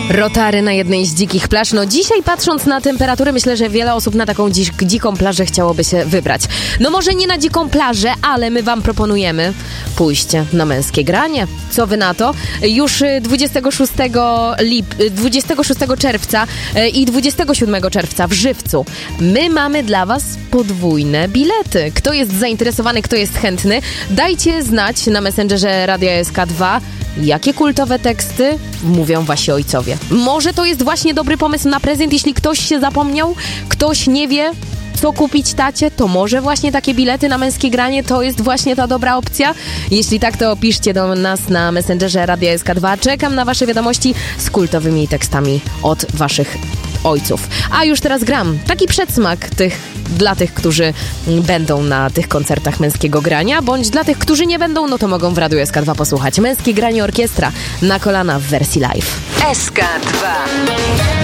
Rotary na jednej z dzikich plaż. No dzisiaj patrząc na temperatury, myślę, że wiele osób na taką dziką plażę chciałoby się wybrać. No może nie na dziką plażę, ale my wam proponujemy pójście na męskie granie. Co wy na to? Już 26 czerwca i 27 czerwca w Żywcu my mamy dla was podwójne bilety. Kto jest zainteresowany, kto jest chętny, dajcie znać na Messengerze Radia SK2, jakie kultowe teksty mówią wasi ojcowie. Może to jest właśnie dobry pomysł na prezent, jeśli ktoś się zapomniał, ktoś nie wie, co kupić tacie, to może właśnie takie bilety na męskie granie to jest właśnie ta dobra opcja? Jeśli tak, to piszcie do nas na Messengerze Radia SK2. Czekam na wasze wiadomości z kultowymi tekstami od waszych ojców. A już teraz gram taki przedsmak dla tych, którzy będą na tych koncertach męskiego grania, bądź dla tych, którzy nie będą, no to mogą w Radiu SK2 posłuchać. Męskie granie orkiestra na kolana w wersji live. SK2